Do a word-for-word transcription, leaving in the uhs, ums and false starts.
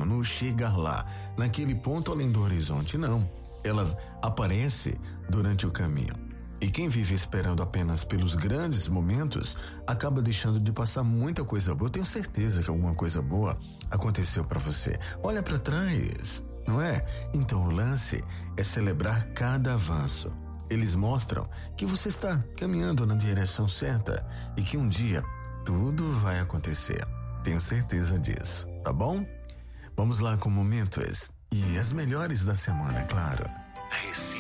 no chegar lá, naquele ponto além do horizonte, não. Ela aparece durante o caminho. E quem vive esperando apenas pelos grandes momentos acaba deixando de passar muita coisa boa. Eu tenho certeza que alguma coisa boa aconteceu para você. Olha para trás, não é? Então o lance é celebrar cada avanço. Eles mostram que você está caminhando na direção certa e que um dia tudo vai acontecer. Tenho certeza disso, tá bom? Vamos lá com momentos e as melhores da semana, claro. Recife.